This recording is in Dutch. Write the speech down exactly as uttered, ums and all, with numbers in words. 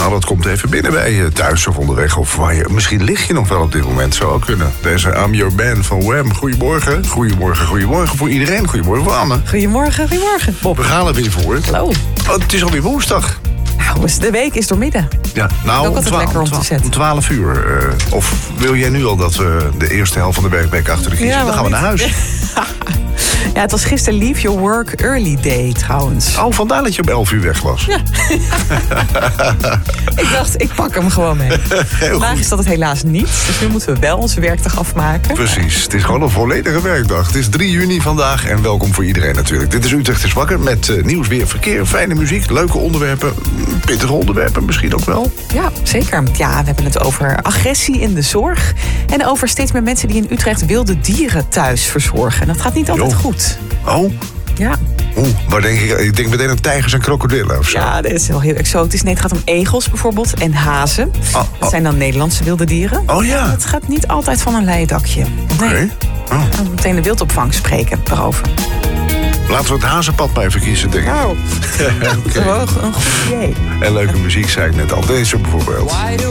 Nou, dat komt even binnen bij je thuis of onderweg. Of waar je, misschien lig je nog wel op dit moment, zou ook kunnen. Deze I'm Your Man van Wham. Goedemorgen. Goedemorgen, goedemorgen voor iedereen. Goedemorgen voor Anne. Goedemorgen, goedemorgen. Bob. We gaan er weer voor. Hallo. Oh, het is alweer woensdag. Nou, de week is doormidden. Ja, nou, ook om, altijd lekker om te zetten. om twaalf uur. Uh, of wil jij nu al dat we de eerste helft van de werkweek achter de kiezen? Ja, Dan gaan we naar huis. Ja, het was gisteren Leave Your Work Early Day trouwens. Oh, vandaar dat je om elf uur weg was. Ja. Ik dacht, ik pak hem gewoon mee. Vandaag is dat het helaas niet. Dus nu moeten we wel onze werkdag afmaken. Precies, het is gewoon een volledige werkdag. Het is drie juni vandaag en welkom voor iedereen natuurlijk. Dit is Utrecht is wakker met uh, nieuws, weer, verkeer, fijne muziek, leuke onderwerpen, pittige onderwerpen misschien ook wel. Ja, zeker. Ja, we hebben het over agressie in de zorg. En over steeds meer mensen die in Utrecht wilde dieren thuis verzorgen. Dat gaat niet altijd Jo. goed. Oh? Ja. Oeh, waar denk ik? Ik denk meteen aan tijgers en krokodillen of zo. Ja, dat is wel heel exotisch. Nee, het gaat om egels bijvoorbeeld en hazen. Oh, oh. Dat zijn dan Nederlandse wilde dieren. Oh ja. Het gaat niet altijd van een leien dakje. Oké. Nee. Oh. We gaan meteen de wildopvang spreken daarover. Laten we het hazenpad maar even kiezen, denk ik. Nou, Okay. een goed idee. En leuke muziek, zei ik net al. Deze bijvoorbeeld.